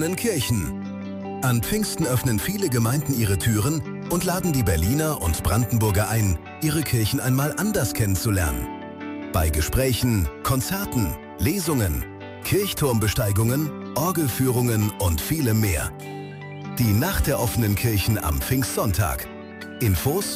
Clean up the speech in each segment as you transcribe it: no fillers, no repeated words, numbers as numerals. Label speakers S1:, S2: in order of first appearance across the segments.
S1: Kirchen. An Pfingsten öffnen viele Gemeinden ihre Türen und laden die Berliner und Brandenburger ein, ihre Kirchen einmal anders kennenzulernen. Bei Gesprächen, Konzerten, Lesungen, Kirchturmbesteigungen, Orgelführungen und vielem mehr. Die Nacht der offenen Kirchen am Pfingstsonntag. Infos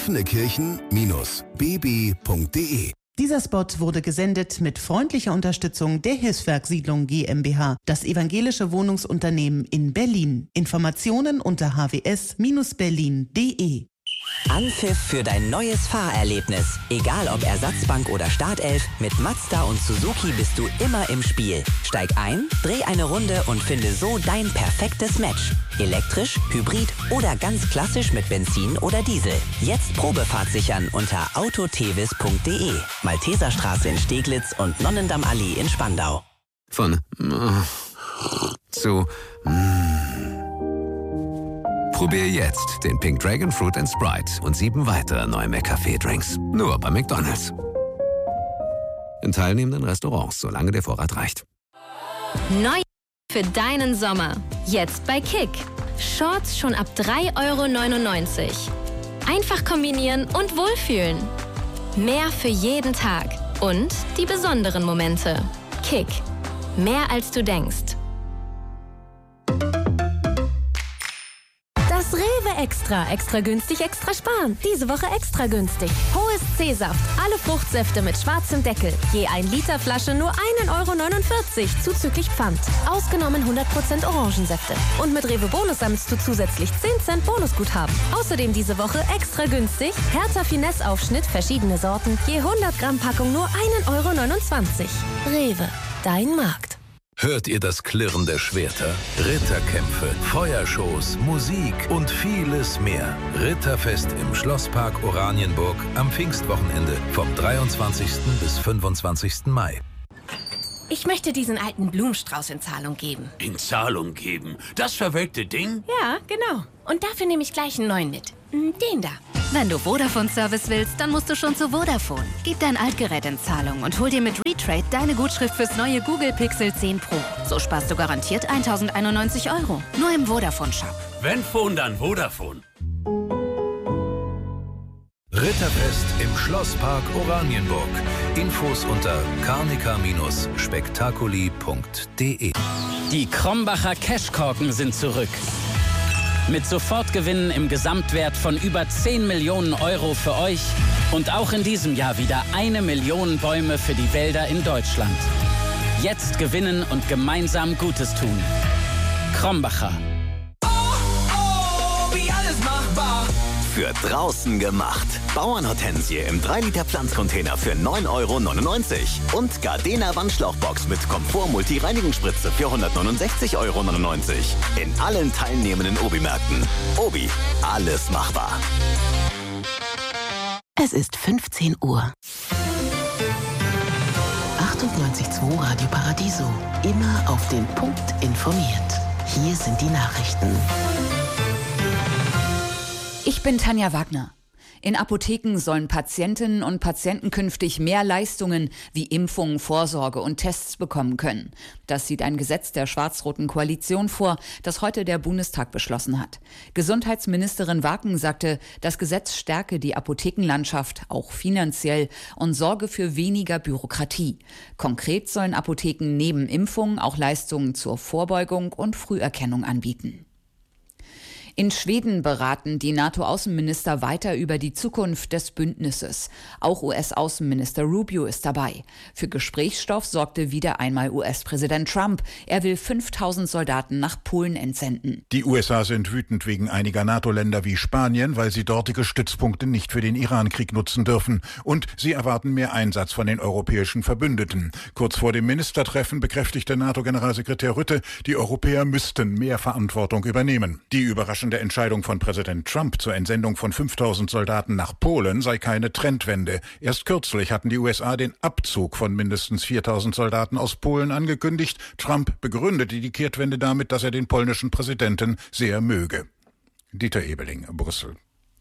S1: offenekirchen-bb.de.
S2: Dieser Spot wurde gesendet mit freundlicher Unterstützung der Hilfswerk-Siedlung GmbH, das evangelische Wohnungsunternehmen in Berlin. Informationen unter hws-berlin.de.
S3: Anpfiff für dein neues Fahrerlebnis. Egal ob Ersatzbank oder Startelf, mit Mazda und Suzuki bist du immer im Spiel. Steig ein, dreh eine Runde und finde so dein perfektes Match. Elektrisch, Hybrid oder ganz klassisch mit Benzin oder Diesel. Jetzt Probefahrt sichern unter autotevis.de. Malteserstraße in Steglitz und Nonnendammallee in Spandau.
S4: Von zu Probier jetzt den Pink Dragon Fruit & Sprite und 7 weitere neue McCafé-Drinks. Nur bei McDonald's. In teilnehmenden Restaurants, solange der Vorrat reicht.
S5: Neu für deinen Sommer. Jetzt bei Kick. Shorts schon ab 3,99 €. Einfach kombinieren und wohlfühlen. Mehr für jeden Tag. Und die besonderen Momente. Kick. Mehr als du denkst.
S6: Das Rewe Extra. Extra günstig, extra sparen. Diese Woche extra günstig. Hohes C-Saft. Alle Fruchtsäfte mit schwarzem Deckel. Je 1 Liter Flasche nur 1,49 € zuzüglich Pfand. Ausgenommen 100% Orangensäfte. Und mit Rewe Bonus sammelst du zusätzlich 10 Cent Bonusguthaben. Außerdem diese Woche extra günstig. Hertha Finesse Aufschnitt, verschiedene Sorten. Je 100 Gramm Packung nur 1,29 €. Rewe. Dein Markt.
S1: Hört ihr das Klirren der Schwerter? Ritterkämpfe, Feuershows, Musik und vieles mehr. Ritterfest im Schlosspark Oranienburg am Pfingstwochenende vom 23. bis 25. Mai.
S6: Ich möchte diesen alten Blumenstrauß in Zahlung geben.
S7: In Zahlung geben? Das verwelkte Ding?
S6: Ja, genau. Und dafür nehme ich gleich einen neuen mit. Den da.
S8: Wenn du Vodafone-Service willst, dann musst du schon zu Vodafone. Gib dein Altgerät in Zahlung und hol dir mit Retrade deine Gutschrift fürs neue Google Pixel 10 Pro. So sparst du garantiert 1.091 €. Nur im Vodafone-Shop.
S7: Wenn Phone, dann Vodafone.
S1: Ritterfest im Schlosspark Oranienburg. Infos unter carnica-spektakuli.de.
S9: Die Krombacher Cashkorken sind zurück. Mit Sofortgewinnen im Gesamtwert von über 10 Millionen € für euch und auch in diesem Jahr wieder 1 Million Bäume für die Wälder in Deutschland. Jetzt gewinnen und gemeinsam Gutes tun. Krombacher.
S3: Wie alles machbar. Für draußen gemacht. Bauernhortensie im 3-Liter Pflanzcontainer für 9,99 € und Gardena Wandschlauchbox mit Komfort-Multi-Reinigungsspritze für 169,99 € in allen teilnehmenden Obi-Märkten. Obi, alles machbar.
S10: Es ist 15 Uhr. 98.2 Radio Paradiso. Immer auf den Punkt informiert. Hier sind die Nachrichten.
S11: Ich bin Tanja Wagner. In Apotheken sollen Patientinnen und Patienten künftig mehr Leistungen wie Impfungen, Vorsorge und Tests bekommen können. Das sieht ein Gesetz der schwarz-roten Koalition vor, das heute der Bundestag beschlossen hat. Gesundheitsministerin Waken sagte, das Gesetz stärke die Apothekenlandschaft auch finanziell und sorge für weniger Bürokratie. Konkret sollen Apotheken neben Impfungen auch Leistungen zur Vorbeugung und Früherkennung anbieten. In Schweden beraten die NATO-Außenminister weiter über die Zukunft des Bündnisses. Auch US-Außenminister Rubio ist dabei. Für Gesprächsstoff sorgte wieder einmal US-Präsident Trump. Er will 5.000 Soldaten nach Polen entsenden.
S12: Die USA sind wütend wegen einiger NATO-Länder wie Spanien, weil sie dortige Stützpunkte nicht für den Iran-Krieg nutzen dürfen. Und sie erwarten mehr Einsatz von den europäischen Verbündeten. Kurz vor dem Ministertreffen bekräftigte NATO-Generalsekretär Rutte, die Europäer müssten mehr Verantwortung übernehmen. Die überraschende Entscheidung von Präsident Trump zur Entsendung von 5.000 Soldaten nach Polen sei keine Trendwende. Erst kürzlich hatten die USA den Abzug von mindestens 4.000 Soldaten aus Polen angekündigt. Trump begründete die Kehrtwende damit, dass er den polnischen Präsidenten sehr möge. Dieter Ebeling, Brüssel.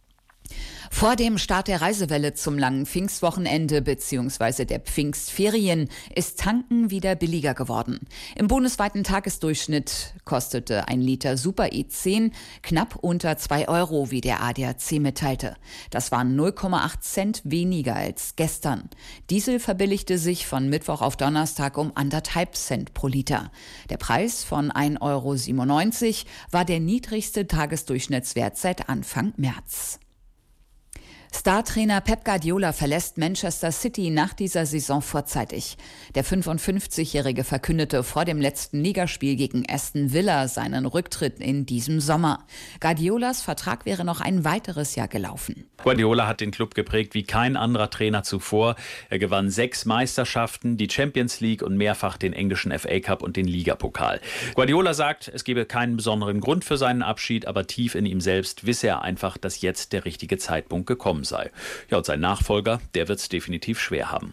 S11: Vor dem Start der Reisewelle zum langen Pfingstwochenende bzw. der Pfingstferien ist Tanken wieder billiger geworden. Im bundesweiten Tagesdurchschnitt kostete ein Liter Super E10 knapp unter 2 Euro, wie der ADAC mitteilte. Das waren 0,8 Cent weniger als gestern. Diesel verbilligte sich von Mittwoch auf Donnerstag um 1,5 Cent pro Liter. Der Preis von 1,97 Euro war der niedrigste Tagesdurchschnittswert seit Anfang März. Startrainer Pep Guardiola verlässt Manchester City nach dieser Saison vorzeitig. Der 55-Jährige verkündete vor dem letzten Ligaspiel gegen Aston Villa seinen Rücktritt in diesem Sommer. Guardiolas Vertrag wäre noch ein weiteres Jahr gelaufen.
S13: Guardiola hat den Club geprägt wie kein anderer Trainer zuvor. Er gewann 6 Meisterschaften, die Champions League und mehrfach den englischen FA Cup und den Ligapokal. Guardiola sagt, es gebe keinen besonderen Grund für seinen Abschied, aber tief in ihm selbst wisse er einfach, dass jetzt der richtige Zeitpunkt gekommen sei. Ja, und sein Nachfolger, der wird es definitiv schwer haben.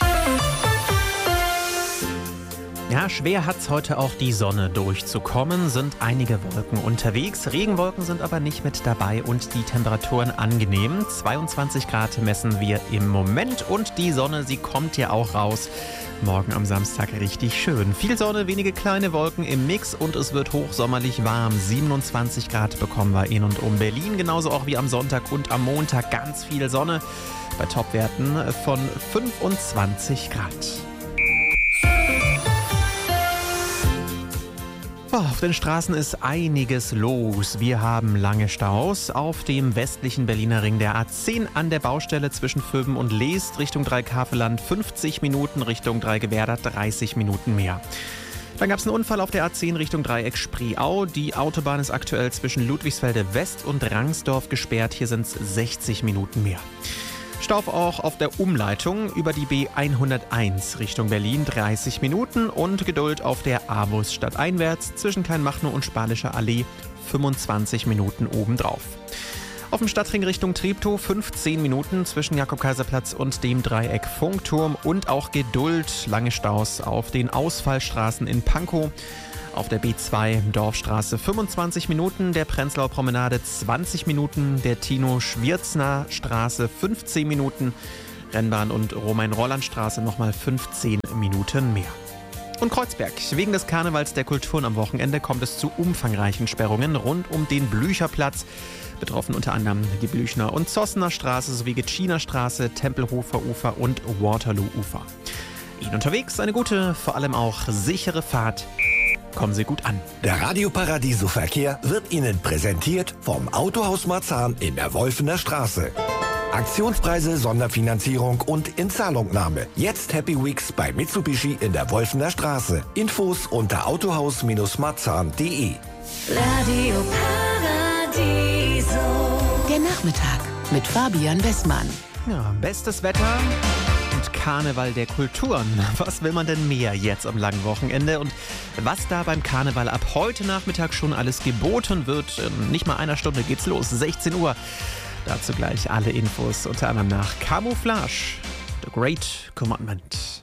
S14: Ja, schwer hat's heute auch die Sonne durchzukommen, sind einige Wolken unterwegs. Regenwolken sind aber nicht mit dabei und die Temperaturen angenehm. 22 Grad messen wir im Moment und die Sonne, sie kommt ja auch raus. Morgen am Samstag richtig schön. Viel Sonne, wenige kleine Wolken im Mix und es wird hochsommerlich warm. 27 Grad bekommen wir in und um Berlin, genauso auch wie am Sonntag und am Montag. Ganz viel Sonne bei Topwerten von 25 Grad. Auf den Straßen ist einiges los. Wir haben lange Staus auf dem westlichen Berliner Ring der A10 an der Baustelle zwischen Vöben und Leest Richtung Dreikaveland 50 Minuten, Richtung Dreigewerder 30 Minuten mehr. Dann gab es einen Unfall auf der A10 Richtung Dreieck Spreeau. Die Autobahn ist aktuell zwischen Ludwigsfelde West und Rangsdorf gesperrt. Hier sind es 60 Minuten mehr. Stau auch auf der Umleitung über die B101 Richtung Berlin 30 Minuten und Geduld auf der A-Bus stadteinwärts zwischen Kleinmachnow und Spalischer Allee 25 Minuten obendrauf. Auf dem Stadtring Richtung Treptow 15 Minuten zwischen Jakob-Kaiser-Platz und dem Dreieck Funkturm und auch Geduld, lange Staus auf den Ausfallstraßen in Pankow. Auf der B2 Dorfstraße 25 Minuten, der Prenzlauer Promenade 20 Minuten, der Tino-Schwierzner Straße 15 Minuten, Rennbahn- und Romain-Rolland-Straße nochmal 15 Minuten mehr. Und Kreuzberg. Wegen des Karnevals der Kulturen am Wochenende kommt es zu umfangreichen Sperrungen rund um den Blücherplatz. Betroffen unter anderem die Blüchner- und Zossener Straße sowie Gitschiner Straße, Tempelhofer Ufer und Waterloo-Ufer. Ihnen unterwegs eine gute, vor allem auch sichere Fahrt. Kommen Sie gut an.
S15: Der Radio Paradiso Verkehr wird Ihnen präsentiert vom Autohaus Marzahn in der Wolfener Straße. Aktionspreise, Sonderfinanzierung und Inzahlungnahme. Jetzt Happy Weeks bei Mitsubishi in der Wolfener Straße. Infos unter autohaus-marzahn.de.
S10: Radio Paradiso. Der Nachmittag mit Fabian Westmann.
S14: Ja, bestes Wetter und Karneval der Kulturen. Was will man denn mehr jetzt am langen Wochenende? Und was da beim Karneval ab heute Nachmittag schon alles geboten wird, in nicht mal einer Stunde geht's los, 16 Uhr. Dazu gleich alle Infos, unter anderem nach Camouflage, The Great Commandment.